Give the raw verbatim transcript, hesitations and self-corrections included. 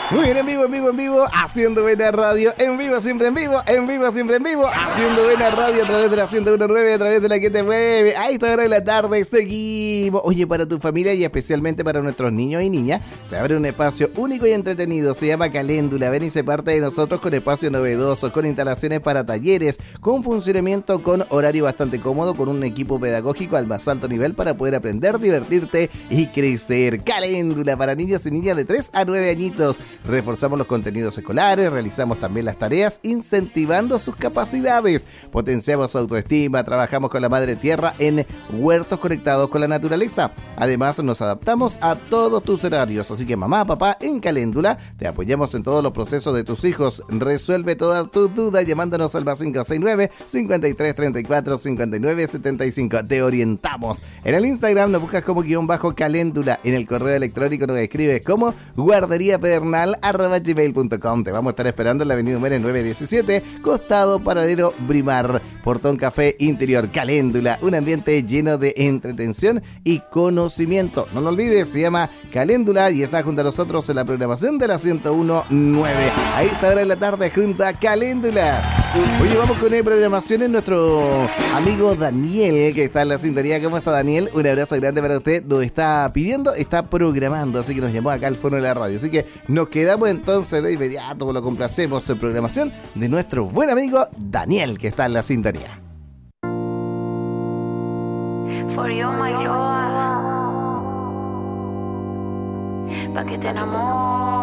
Muy bien, en vivo, en vivo, en vivo, haciendo buena radio, en vivo, siempre en vivo, en vivo, siempre en vivo, haciendo buena radio a través de la ciento uno punto nueve, a través de la que te mueve. A esta hora de la tarde seguimos. Oye, para tu familia y especialmente para nuestros niños y niñas, se abre un espacio único y entretenido, se llama Caléndula. Ven y se parte de nosotros con espacios novedosos, con instalaciones para talleres, con funcionamiento, con horario bastante cómodo, con un equipo pedagógico al más alto nivel para poder aprender, divertirte y crecer. Caléndula para niños y niñas de tres a nueve añitos. Reforzamos los contenidos escolares, realizamos también las tareas, incentivando sus capacidades. Potenciamos su autoestima, trabajamos con la madre tierra en huertos conectados con la naturaleza. Además, nos adaptamos a todos tus horarios. Así que mamá, papá, en Caléndula te apoyamos en todos los procesos de tus hijos. Resuelve todas tus dudas llamándonos al más cinco seis nueve, cincuenta y tres treinta y cuatro, cincuenta y nueve setenta y cinco. Te orientamos. En el Instagram nos buscas como guión bajo Caléndula. En el correo electrónico nos escribes como guardería pedernal arroba gmail punto com. Te vamos a estar esperando en la avenida Humera nueve diecisiete, costado Paradero Brimar, Portón Café Interior. Caléndula, un ambiente lleno de entretención y conocimiento. No lo olvides, se llama Caléndula y está junto a nosotros en la programación de la ciento uno punto nueve. A esta hora de la tarde junto a Caléndula. Oye, vamos con la programación en nuestro amigo Daniel, que está en la sintonía. ¿Cómo está, Daniel? Un abrazo grande para usted. Lo está pidiendo, está programando, así que nos llamó acá al fono de la radio. Así que nos quedamos entonces de inmediato, lo complacemos en programación de nuestro buen amigo Daniel, que está en la sintonía. For you, my love, pa' que te enamores.